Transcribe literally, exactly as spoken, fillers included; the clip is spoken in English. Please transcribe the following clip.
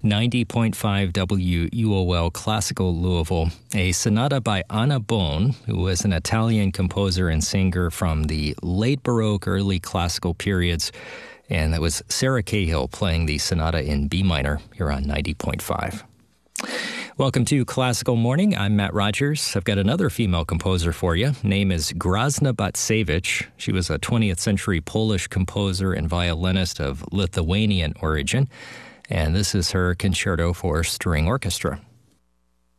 ninety point five W U O L Classical Louisville, a sonata by Anna Bone, who was an Italian composer and singer from the late Baroque, early Classical periods. And that was Sarah Cahill playing the sonata in B minor here on ninety point five. Welcome to Classical Morning. I'm Matt Rogers. I've got another female composer for you. Name is Grazna Batsevich. She was a twentieth century Polish composer and violinist of Lithuanian origin. And this is her concerto for string orchestra.